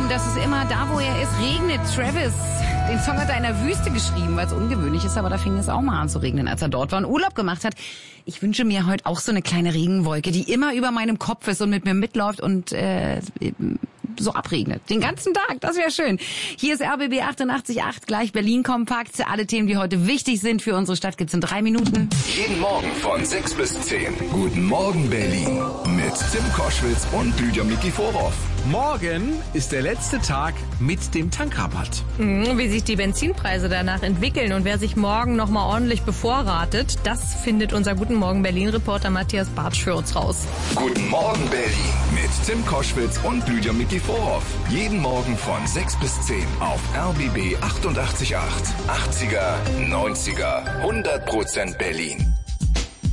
dass es immer da, wo er ist, regnet. Travis, den Song hat er in der Wüste geschrieben, weil es ungewöhnlich ist, aber da fing es auch mal an zu regnen, als er dort war und Urlaub gemacht hat. Ich wünsche mir heute auch so eine kleine Regenwolke, die immer über meinem Kopf ist und mit mir mitläuft und so abregnet. Den ganzen Tag, das wäre schön. Hier ist RBB 88.8, gleich Berlin kompakt. Alle Themen, die heute wichtig sind für unsere Stadt, gibt's in 3 Minuten. Jeden Morgen von 6 bis 10. Guten Morgen Berlin mit Tim Koschwitz und Lydia Mikiforov. Morgen ist der letzte Tag mit dem Tankrabatt. Wie sich die Benzinpreise danach entwickeln und wer sich morgen nochmal ordentlich bevorratet, das findet unser Guten Morgen Berlin-Reporter Matthias Bartsch für uns raus. Guten Morgen Berlin mit Tim Koschwitz und Lydia Mikiforov. Jeden Morgen von 6 bis 10 auf RBB 88.8. 80er, 90er, 100% Berlin.